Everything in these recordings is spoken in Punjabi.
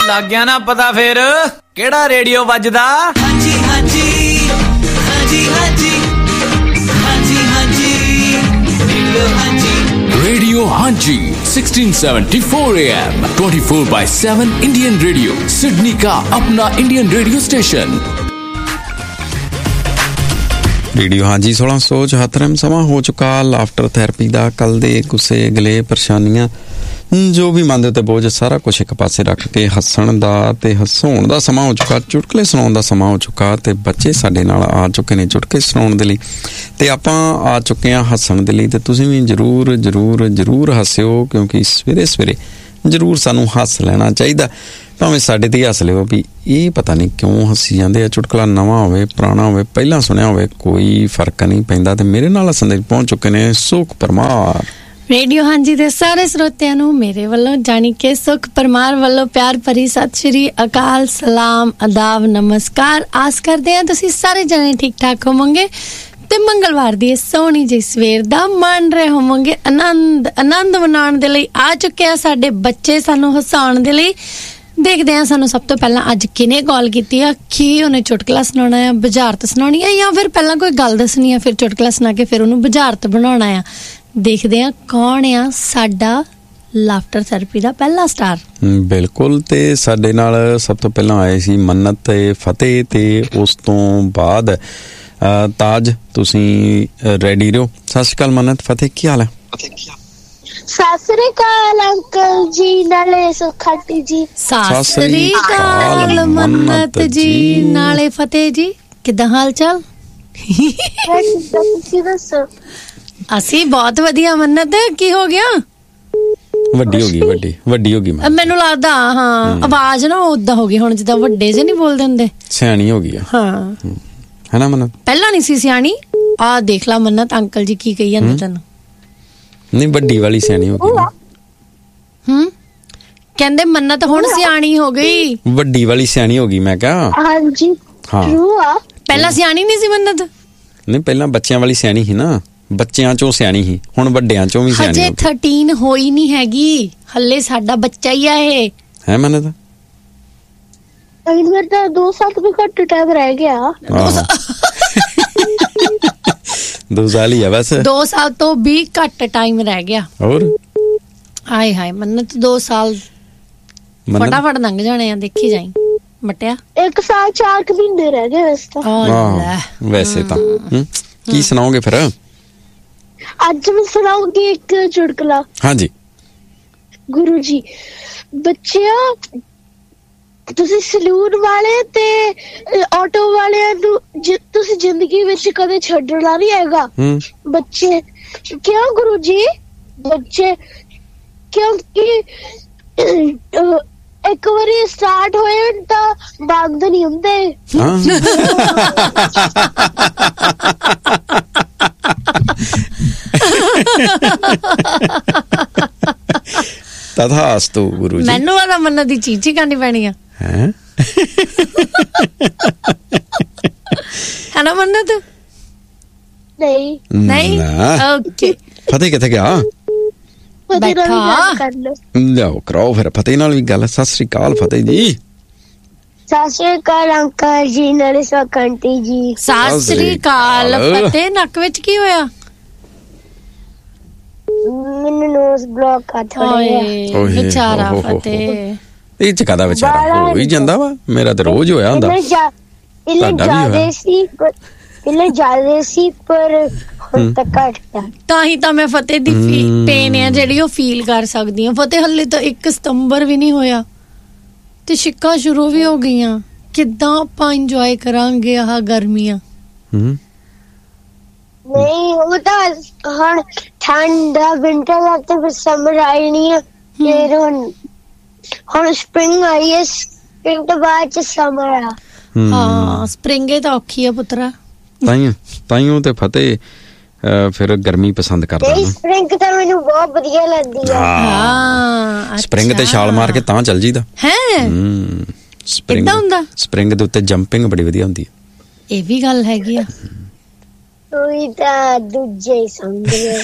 ਲੱਗ ਗਿਆ ਨਾ ਪਤਾ ਫਿਰ ਕਿਹੜਾ ਰੇਡੀਓ ਵੱਜਦਾ? ਹਾਂਜੀ ਹਾਂਜੀ ਹਾਂਜੀ ਹਾਂਜੀ ਹਾਂਜੀ ਹਾਂਜੀ ਰੇਡੀਓ ਹਾਂਜੀ। Radio Hanji 1674 AM 24/7 Indian Radio Sydney का अपना Indian radio station। रेडियो हाँ जी 1674 ਸਮਾਂ ਹੋ ਚੁੱਕਾ ਲਾਫਟਰ ਥੈਰੇਪੀ ਦਾ। ਕੱਲ ਦੇ ਗੁੱਸੇ ਗਲੇ ਪਰੇਸ਼ਾਨੀਆਂ ਜੋ ਵੀ ਮਨ ਦੇ ਉੱਤੇ ਬੋਝ ਸਾਰਾ ਕੁਝ ਇੱਕ ਪਾਸੇ ਰੱਖ ਕੇ ਹੱਸਣ ਦਾ ਤੇ ਹਸਾਉਣ ਦਾ ਸਮਾਂ ਹੋ ਚੁੱਕਾ, ਚੁਟਕਲੇ ਸੁਣਾਉਣ ਦਾ ਸਮਾਂ ਹੋ ਚੁੱਕਾ ਤੇ ਬੱਚੇ ਸਾਡੇ ਨਾਲ ਆ ਚੁੱਕੇ ਨੇ ਚੁਟਕਲੇ ਸੁਣਾਉਣ ਦੇ ਲਈ ਤੇ ਆਪਾਂ ਆ ਚੁੱਕੇ ਹਾਂ ਹੱਸਣ ਦੇ ਲਈ। ਤੇ ਤੁਸੀਂ ਵੀ ਜ਼ਰੂਰ ਜ਼ਰੂਰ ਜ਼ਰੂਰ ਹੱਸਿਓ ਕਿਉਂਕਿ ਸਵੇਰੇ ਸਵੇਰੇ ਜ਼ਰੂਰ ਸਾਨੂੰ ਹੱਸ ਲੈਣਾ ਚਾਹੀਦਾ। ਭਾਵੇਂ ਸਾਡੇ ਤੇ ਹੱਸ ਲਿਓ ਵੀ ਇਹ ਪਤਾ ਨਹੀਂ ਕਿਉਂ ਹੱਸੀ ਜਾਂਦੇ ਆ। ਚੁਟਕਲਾ ਨਵਾਂ ਹੋਵੇ ਪੁਰਾਣਾ ਹੋਵੇ ਪਹਿਲਾਂ ਸੁਣਿਆ ਹੋਵੇ ਕੋਈ ਫਰਕ ਨਹੀਂ ਪੈਂਦਾ। ਤੇ ਮੇਰੇ ਨਾਲ ਹੱਸਣ ਦੇ ਪਹੁੰਚ ਚੁੱਕੇ ਨੇ ਸੁਖ ਪਰਮਾਰ। ਰੇਡੀਓ ਹਾਂਜੀ ਦੇ ਸਾਰੇ ਸਰੋਤਿਆਂ ਨੂੰ ਮੇਰੇ ਵੱਲੋਂ ਜਾਣੀ ਕਿ ਸੁਖ ਪਰਮਾਰ ਵੱਲੋਂ ਪਿਆਰ ਭਰੀ ਸਤਿ ਸ਼੍ਰੀ ਅਕਾਲ, ਸਲਾਮ, ਅਦਾਬ, ਨਮਸਕਾਰ। ਆਸ ਕਰਦੇ ਹਾਂ ਤੁਸੀਂ ਸਾਰੇ ਜਣੇ ਠੀਕ ਠਾਕ ਹੋਵੋਗੇ ਤੇ ਮੰਗਲਵਾਰ ਦੀ ਸੋਹਣੀ ਜਿਹੀ ਸਵੇਰ ਦਾ ਮੰਨ ਰਹੇ ਹੋਵੋਗੇ। ਆਨੰਦ ਮਨਾਉਣ ਦੇ ਲਈ ਆ ਚੁੱਕੇ ਆ ਸਾਡੇ ਬੱਚੇ ਸਾਨੂੰ ਹਸਾਉਣ ਦੇ ਲਈ। ਦੇਖਦੇ ਹਾਂ ਸਾਨੂੰ ਸਭ ਤੋਂ ਪਹਿਲਾਂ ਅੱਜ ਕਿਹਨੇ ਕਾਲ ਕੀਤੀ ਆ, ਕੀ ਉਹਨੇ ਚੁਟਕਲਾ ਸੁਣਾਉਣਾ ਆ, ਬੁਝਾਰਤ ਸੁਣਾਉਣੀ ਆ ਜਾਂ ਫਿਰ ਪਹਿਲਾਂ ਕੋਈ ਗੱਲ ਦੱਸਣੀ ਆ ਫਿਰ ਚੁਟਕਲਾ ਸੁਣਾ ਕੇ ਫਿਰ ਉਹਨੂੰ ਬੁਝਾਰਤ ਬਣਾਉਣਾ ਆ। ਦੇਖਦੇ ਹਾਂ ਕੌਣ ਆ ਸਾਡਾ ਲਾਫਟਰ ਥੈਰੇਪੀ ਦਾ ਪਹਿਲਾ ਸਟਾਰ। ਬਿਲਕੁਲ। ਤੇ ਸਾਡੇ ਨਾਲ ਸਭ ਤੋਂ ਪਹਿਲਾਂ ਆਏ ਸੀ ਮੰਨਤ ਤੇ ਫਤਿਹ ਤੇ ਉਸ ਤੋਂ ਬਾਅਦ ਤਾਜ। ਤੁਸੀਂ ਰੈਡੀ ਰਹੋ। ਸਤਿ ਸ਼੍ਰੀ ਅਕਾਲ ਮੰਨਤ, ਫਤਿਹ, ਕੀ ਹਾਲ ਹੈ? ਸਤਿ ਸ੍ਰੀ ਅਕਾਲ ਅੰਕਲ ਜੀ ਨਾਲੇ ਸੁਖਾਟੀ ਜੀ। ਸਤਿ ਸ੍ਰੀ ਅਕਾਲ ਮੰਨਤ ਜੀ ਨਾਲੇ ਫਤਿਹ ਜੀ, ਕਿੱਦਾਂ ਹਾਲ ਚਾਲ? ਤੁਸੀਂ ਦੱਸੋ? ਅਸੀਂ ਬਹੁਤ ਵਧੀਆ। ਮੰਨਤ ਕੀ ਹੋ ਗਿਆ? ਵੱਡੀ ਹੋ ਗਈ, ਵੱਡੀ ਹੋ ਗਈ। ਮੈਨੂੰ ਲੱਗਦਾ ਹਾਂ ਆਵਾਜ਼ ਨਾ ਓਦਾਂ ਹੋ ਗਈ ਹੁਣ ਜਿੱਦਾਂ ਵੱਡੇ ਜੇ ਨਹੀਂ ਬੋਲਦੇ ਹੁੰਦੇ। ਸਿਆਣੀ ਹੋ ਗਈ ਆ। ਹਾਂ ਹੈ ਨਾ ਮੰਨਤ? ਪਹਿਲਾਂ ਨਹੀਂ ਸੀ ਸਿਆਣੀ। ਆ ਦੇਖ ਲਾ ਮੰਨਤ ਅੰਕਲ ਜੀ ਕੀ ਕਹੀ ਜਾਂਦੇ ਤੈਨੂੰ। ਨਹੀਂ ਵੱਡੀ ਵਾਲੀ ਸਿਆਣੀ ਹੋ ਗਈ। ਕਹਿੰਦੇ ਮੰਨਤ ਹੁਣ ਸਿਆਣੀ ਹੋ ਗਈ। ਵੱਡੀ ਵਾਲੀ ਸਿਆਣੀ ਹੋ ਗਈ ਮੈਂ ਕਿਹਾ। ਹਾਂਜੀ ਹਾਂ ਪਹਿਲਾਂ ਸਿਆਣੀ ਨਹੀਂ ਸੀ ਮੰਨਤ। ਨਹੀਂ ਪਹਿਲਾਂ ਬੱਚਿਆਂ ਵਾਲੀ ਸਿਆਣੀ ਸੀ ਨਾ, ਬੱਚਿਆਂ ਚੋਂ ਸਿਆਣੀ ਸੀ, ਹੁਣ ਵੱਡਿਆਂ ਚੋਂ ਵੀ ਸਿਆਣੀ। ਹਜੇ 13 ਹੋਈ ਨਹੀਂ ਹੈਗੀ, ਹੱਲੇ ਸਾਡਾ ਬੱਚਾ ਹੀ ਆ ਇਹ। ਹੈ ਮੰਨਤ? ਮੇਰੇ ਤਾਂ 2 ਸਾਲ ਵੀ ਘੱਟ ਟਾਈਮ ਰਹਿ ਗਿਆ। 2 ਸਾਲ ਹੀ ਆ ਬਸ। 2 ਸਾਲ ਤੋਂ ਵੀ ਘੱਟ ਟਾਈਮ ਰਹਿ ਗਿਆ। ਹੋਰ ਹਾਏ ਹਾਏ ਮੰਨਤ 2 ਸਾਲ ਫਟਾਫਟ ਲੰਘ ਜਾਣੇ ਆ, ਦੇਖੀ ਜਾਈ ਮਟਿਆ। 1 ਸਾਲ 4 ਮਹੀਨੇ ਰਹਿ ਗਏ ਵੈਸੇ ਤਾਂ। ਕੀ ਸੁਣਾਓਗੇ ਫਿਰ? ਅੱਜ ਮੈਂ ਸੁਣਾਉਂਗੀ ਇੱਕ ਚੁਟਕਲਾ। ਹਾਂਜੀ ਗੁਰੂ ਜੀ। ਬੱਚਿਓ ਤੁਸੀਂ ਸਲੂਨ ਵਾਲੇ ਤੇ ਆਟੋ ਵਾਲਿਆਂ ਨੂੰ ਤੁਸੀਂ ਜ਼ਿੰਦਗੀ ਵਿੱਚ ਕਦੇ ਛੱਡਣਾ ਨਹੀਂ ਹੈਗਾ। ਬੱਚੇ ਕਿਉਂ ਗੁਰੂ ਜੀ? ਬੱਚੇ ਕਿਉਂਕਿ ਇੱਕ ਵਾਰੀ ਸਟਾਰਟ ਹੋਏ ਤਾਂ ਬੰਦ ਨਹੀਂ ਹੁੰਦੇ। ਤਥਾਸਤੂ ਗੁਰੂ ਜੀ। ਮੈਨੂੰ ਵਾਲਾ ਮੰਨ ਦੀ ਚੀਜ਼ ਹੀ ਕਰਨੀ ਪੈਣੀ ਆ। ਹੈ ਨਾ ਮੰਨਤ? ਨਹੀਂ ਓਕੇ। ਫਤਿਹ ਕਿੱਥੇ ਗਿਆ? ਲਿਆਓ ਕਰਾਓ ਫਿਰ ਫਤਿਹ ਨਾਲ ਵੀ ਗੱਲ। ਸਤਿ ਸ੍ਰੀ ਅਕਾਲ ਫਤਿਹ ਜੀ। ਸਤਿ ਸ੍ਰੀ ਅਕਾਲ ਅੰਕਲ ਜੀ ਨਾਲੇ ਸੁਖਾਟੀ ਜੀ। ਸਤਿ ਸ੍ਰੀ ਅਕਾਲ ਫਤਿਹ। ਨੱਕ ਵਿੱਚ ਕੀ ਹੋਇਆ? ਮੈਨੂੰ ਨੋਜ਼ ਬਲੌਕ ਆ ਥੋੜਾ। ਵਿਚਾਰਾ ਫਤਿਹ। ਇਹ ਚ ਕਾਹਦਾ ਵਿਚਾਰਾ? ਹੋ ਹੀ ਜਾਂਦਾ ਵਾ, ਮੇਰਾ ਤੇ ਰੋਜ਼ ਹੋਇਆ ਹੁੰਦਾ। ਤਾਂ ਹੀ ਤਾਂ ਮੈਂ ਫਤਿਹ ਦੀ ਪੇਨ ਆ ਜਿਹੜੀ ਉਹ ਫੀਲ ਕਰ ਸਕਦੀ ਹਾਂ। ਫਤਿਹ ਹੱਲੇ ਤਾਂ 1 ਸਤੰਬਰ ਵੀ ਨਹੀਂ ਹੋਇਆ ਤੇ ਛਿੱਕਾਂ ਸ਼ੁਰੂ ਵੀ ਹੋ ਗਈਆਂ। ਕਿੱਦਾਂ ਆਪਾਂ ਇੰਜੋਏ ਕਰਾਂਗੇ ਆਹ ਗਰਮੀਆਂ? ਨਹੀਂ ਉਹ ਤਾਂ ਹੁਣ ਠੰਡ ਵਿੰਟਰ ਲੱਗਦਾ ਫਿਰ ਸਮਰ ਆਈ ਨਹੀਂ ਹੈ। ਫਿਰ ਹੁਣ ਸਪ੍ਰਿੰਗ ਆਈ ਹੈ, ਸਪ੍ਰਿੰਗ ਤੋਂ ਬਾਅਦ ਚ ਸਮਰ ਆ। ਹਾਂ ਸਪ੍ਰਿੰਗੇ ਤਾਂ ਔਖੀ ਆ ਪੁੱਤਰਾ। ਤਾਈਓ ਤੇ ਫਤਿਹ ਫਿਰ ਗਰਮੀ ਪਸੰਦ ਕਰਦਾ। ਸਪ੍ਰਿੰਗ ਤਾਂ ਮੈਨੂੰ ਬਹੁਤ ਵਧੀਆ ਲੱਗਦੀ ਆ। ਹਾਂ ਸਪ੍ਰਿੰਗ ਤੇ ਛਾਲ ਮਾਰ ਕੇ ਤਾਂ ਚੱਲ ਜੀਦਾ ਹੈ। ਸਪ੍ਰਿੰਗ ਦੇ ਉੱਤੇ ਜੰਪਿੰਗ ਬੜੀ ਵਧੀਆ ਹੁੰਦੀ ਹੈ। ਇਹ ਵੀ ਗੱਲ ਹੈਗੀ ਆ। ਉਹੀ ਤਾਂ ਦੂਜੇ ਹੀ ਸਮਝਦੇ।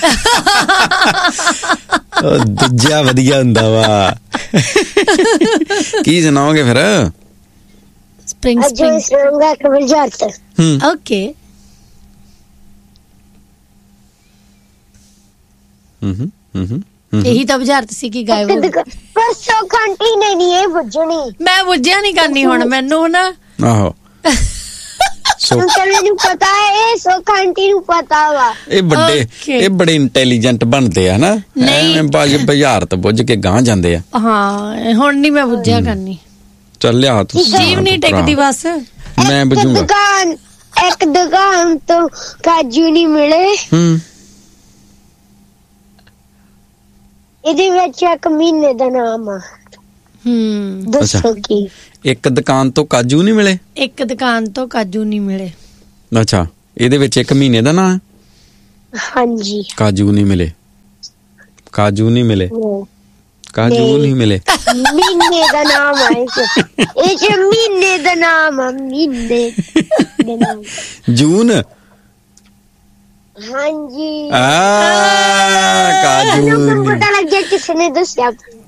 ਦੂਜਾ ਵਧੀਆ ਹੁੰਦਾ ਵਾ। ਕੀ ਸੁਣਾਓਗੇ ਫਿਰ? ਸਪ੍ਰਿੰਗ ਅੱਜ ਮੈਂ ਸੁਣਾਉਂਗਾ ਇੱਕ ਬੁਝਾਰਤ। ਓਕੇ। ਇਹੀ ਤਾਂ ਬੁਝਾਰਤ ਸੀ ਕਿ ਗਾਇਬ ਹੋ ਗਈ। ਪਰ ਸੁੱਖ ਆਂਟੀ ਨੇ ਨਹੀਂ ਇਹ ਬੁੱਝਣੀ। ਮੈਂ ਬੁੱਝਿਆ ਨਹੀਂ ਕਰਨੀ ਹੁਣ ਮੈਨੂੰ ਨਾ। ਆਹੋ ਮੈਨੂੰ ਪਤਾ ਹੈ, ਇਹ ਸੁੱਖ ਆਂਟੀ ਨੂੰ ਪਤਾ ਵਾ। ਇਹ ਬੜੇ ਇੰਟੈਲੀਜੈਂਟ ਬਣਦੇ ਆ ਨਾ। ਬੁਝਾਰਤ ਬੁੱਝ ਕੇ ਗਾਂ ਜਾਂਦੇ ਆ। ਹਾਂ ਹੁਣ ਨਹੀਂ ਮੈਂ ਬੁੱਝਿਆ ਕਰਨੀ। ਚੱਲ ਲਿਆ ਤੂੰ। ਜੀਵ ਨਹੀਂ ਟਿਕਦੀ ਬਸ। ਮੈਂ ਬੁੱਝੂਗਾ। ਇੱਕ ਦੁਕਾਨ ਤੋਂ ਕਾਜੂ ਨਹੀਂ ਮਿਲੇ। ਇਹਦੇ ਵਿੱਚ ਇੱਕ ਮਹੀਨੇ ਦਾ ਨਾਮ ਆ। ਦੱਸੋ ਕੀ? ਇੱਕ ਦੁਕਾਨ ਤੋਂ ਕਾਜੂ ਨਹੀਂ ਮਿਲੇ। ਇੱਕ ਦੁਕਾਨ ਤੋਂ ਕਾਜੂ ਨਹੀਂ ਮਿਲੇ। ਅੱਛਾ, ਇਹਦੇ ਵਿੱਚ ਇੱਕ ਮਹੀਨੇ ਦਾ ਨਾਂ ਹੈ। ਹਾਂਜੀ। ਕਾਜੂ ਨਹੀਂ ਮਿਲੇ। ਕਾਜੂ ਨਹੀਂ ਮਿਲੇ। ਕਾਜੂ ਨਹੀਂ ਮਿਲੇ। ਮਹੀਨੇ ਦਾ ਨਾਮ ਆ ਇਹ ਚ ਮਹੀਨੇ ਦਾ ਨਾਮ ਆ। ਮਹੀਨੇ ਦਾ ਨਾਮ ਜੂਨ। ਹਾਂਜੀ। ਕਾਜੂ ਪਤਾ ਲੱਗ ਗਿਆ ਕਿਸੇ ਨੇ ਦੱਸਿਆ।